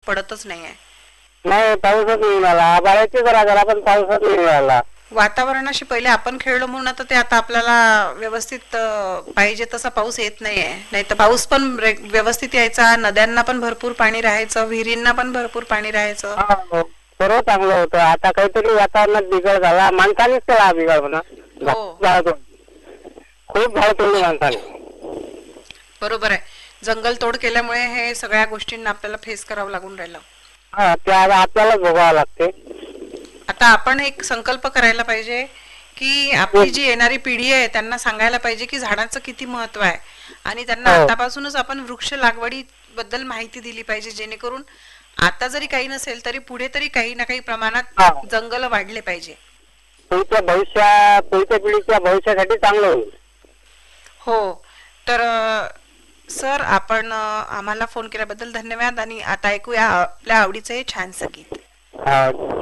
पडतच नाहीये. नाही, पाऊसच नाही मिळाला. आभाळाची जरा जरा पण पाऊसच नाही मिळाला. वातावरणाशी पहिले आपण खेळलो म्हणून आता ते आता आपल्याला व्यवस्थित पाहिजे तसा पाऊस येत नाहीये. नाही तर पाऊस पण व्यवस्थित यायचा, नद्यांना पण भरपूर पाणी राहायचं, विहिरींना पण भरपूर पाणी राहायचं. हा, हो. सर्व चांगलं होतं. आता काहीतरी वातावरणात बिघड झाला, माणसानेच केला बिघड म्हणा. हो, खूप झाड तोडली माणसाने. बरोबर आहे. जंगल तोड केल्यामुळे हे सगळ्या गोष्टींना आपल्याला फेस करावं लागून राहिलं. हा, ते आता आपल्यालाच भोगावं लागते. आता आपण एक संकल्प करायला पाहिजे की आपली जी येणारी पिढी आहे त्यांना सांगायला पाहिजे की झाडांचं किती महत्व आहे, आणि त्यांना हो. आतापासूनच आपण वृक्ष लागवडी बद्दल माहिती दिली पाहिजे, जेणेकरून आता जरी काही नसेल तरी पुढे तरी काही ना काही प्रमाणात हा, जंगल वाढले पाहिजे. पुढच्या पिढीच्या भविष्यासाठी चांगलं होईल. हो, तर सर आपण आम्हाला फोन केल्याबद्दल धन्यवाद, आणि आता ऐकूया आपल्या आवडीचं हे छानसं गीत. हा.